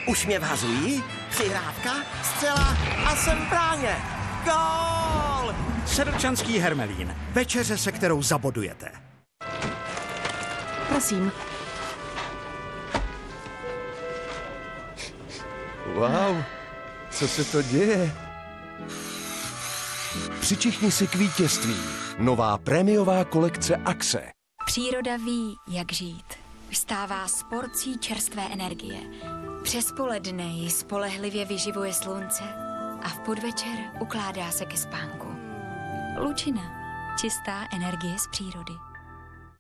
Už mě vhazují, přihrávka, střela a jsem v bráně. Gól! Sedlčanský Hermelín. Večeře, se kterou zabodujete. Prosím. Wow, co se to děje? Přičichni si k vítězství. Nová prémiová kolekce Axe. Příroda ví, jak žít. Vstává s porcí čerstvé energie. Přes poledne ji spolehlivě vyživuje slunce a v podvečer ukládá se ke spánku. Lučina. Čistá energie z přírody.